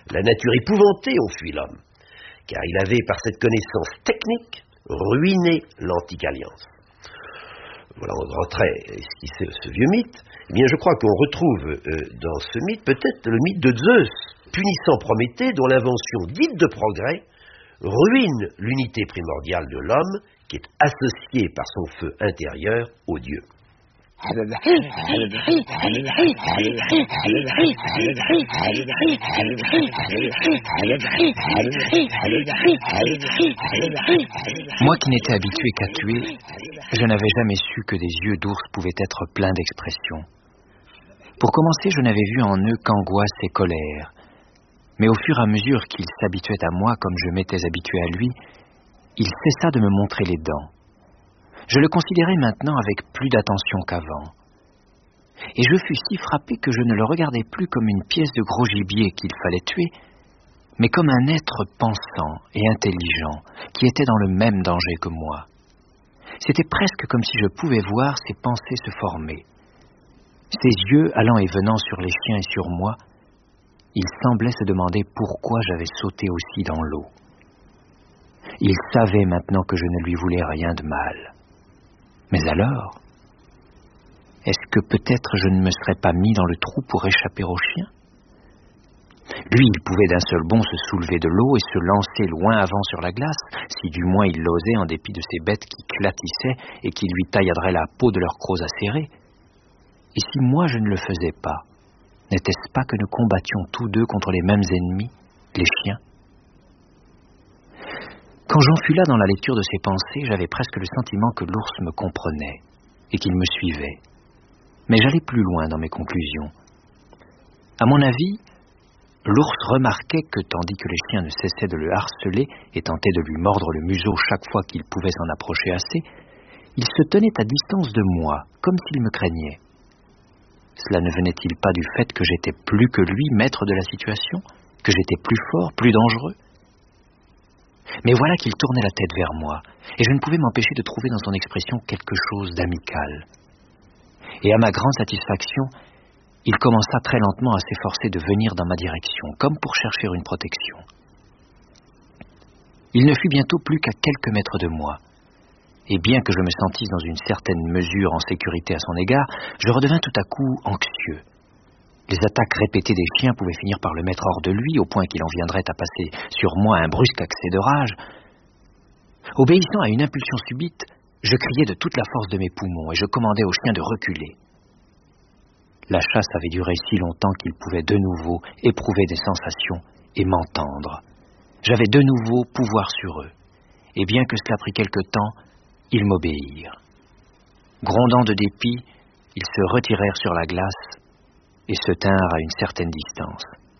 La nature épouvantée en fuit l'homme, car il avait, par cette connaissance technique, ruiné l'antique alliance. Voilà, on rentrait esquisser ce vieux mythe. Eh bien, je crois qu'on retrouve dans ce mythe peut-être le mythe de Zeus, punissant Prométhée, dont l'invention dite de progrès ruine l'unité primordiale de l'homme, qui est associée par son feu intérieur au Dieu. Moi qui n'étais habitué qu'à tuer, je n'avais jamais su que des yeux d'ours pouvaient être pleins d'expression. Pour commencer, je n'avais vu en eux qu'angoisse et colère. Mais au fur et à mesure qu'il s'habituait à moi comme je m'étais habitué à lui, il cessa de me montrer les dents. Je le considérais maintenant avec plus d'attention qu'avant. Et je fus si frappé que je ne le regardais plus comme une pièce de gros gibier qu'il fallait tuer, mais comme un être pensant et intelligent qui était dans le même danger que moi. C'était presque comme si je pouvais voir ses pensées se former. Ses yeux allant et venant sur les chiens et sur moi, il semblait se demander pourquoi j'avais sauté aussi dans l'eau. Il savait maintenant que je ne lui voulais rien de mal. Mais alors, est-ce que peut-être je ne me serais pas mis dans le trou pour échapper aux chiens? Lui, il pouvait d'un seul bond se soulever de l'eau et se lancer loin avant sur la glace, si du moins il l'osait en dépit de ces bêtes qui clatissaient et qui lui tailladeraient la peau de leurs crocs acérés. Et si moi je ne le faisais pas, n'était-ce pas que nous combattions tous deux contre les mêmes ennemis, les chiens? Quand j'en fus là dans la lecture de ses pensées, j'avais presque le sentiment que l'ours me comprenait et qu'il me suivait. Mais j'allais plus loin dans mes conclusions. À mon avis, l'ours remarquait que, tandis que les chiens ne cessaient de le harceler et tentaient de lui mordre le museau chaque fois qu'il pouvait s'en approcher assez, il se tenait à distance de moi, comme s'il me craignait. Cela ne venait-il pas du fait que j'étais plus que lui maître de la situation, que j'étais plus fort, plus dangereux? Mais voilà qu'il tournait la tête vers moi, et je ne pouvais m'empêcher de trouver dans son expression quelque chose d'amical. Et à ma grande satisfaction, il commença très lentement à s'efforcer de venir dans ma direction, comme pour chercher une protection. Il ne fut bientôt plus qu'à quelques mètres de moi, et bien que je me sentisse dans une certaine mesure en sécurité à son égard, je redevins tout à coup anxieux. Les attaques répétées des chiens pouvaient finir par le mettre hors de lui, au point qu'il en viendrait à passer sur moi un brusque accès de rage. Obéissant à une impulsion subite, je criai de toute la force de mes poumons et je commandai aux chiens de reculer. La chasse avait duré si longtemps qu'ils pouvaient de nouveau éprouver des sensations et m'entendre. J'avais de nouveau pouvoir sur eux, et bien que cela prit quelque temps, ils m'obéirent. Grondant de dépit, ils se retirèrent sur la glace et se tinrent à une certaine distance.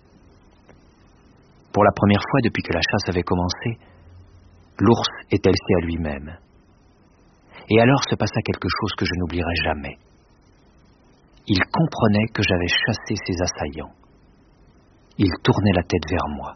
Pour la première fois depuis que la chasse avait commencé, l'ours était laissé à lui-même. Et alors se passa quelque chose que je n'oublierai jamais. Il comprenait que j'avais chassé ses assaillants. Il tournait la tête vers moi.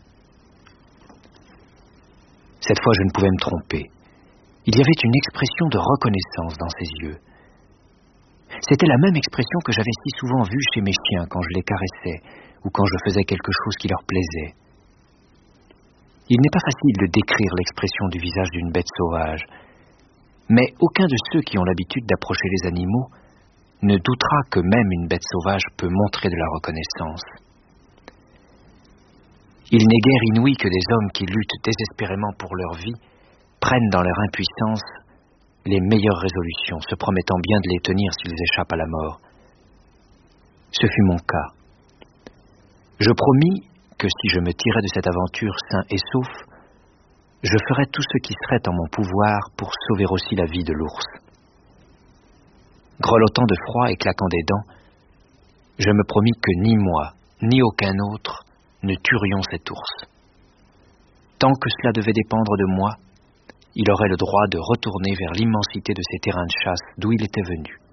Cette fois, je ne pouvais me tromper. Il y avait une expression de reconnaissance dans ses yeux. C'était la même expression que j'avais si souvent vue chez mes chiens quand je les caressais ou quand je faisais quelque chose qui leur plaisait. Il n'est pas facile de décrire l'expression du visage d'une bête sauvage, mais aucun de ceux qui ont l'habitude d'approcher les animaux ne doutera que même une bête sauvage peut montrer de la reconnaissance. Il n'est guère inouï que des hommes qui luttent désespérément pour leur vie prennent dans leur impuissance les meilleures résolutions, se promettant bien de les tenir s'ils échappent à la mort. Ce fut mon cas. Je promis que si je me tirais de cette aventure sain et sauf, je ferais tout ce qui serait en mon pouvoir pour sauver aussi la vie de l'ours. Grelottant de froid et claquant des dents, je me promis que ni moi, ni aucun autre ne tuerions cet ours. Tant que cela devait dépendre de moi, il aurait le droit de retourner vers l'immensité de ces terrains de chasse d'où il était venu.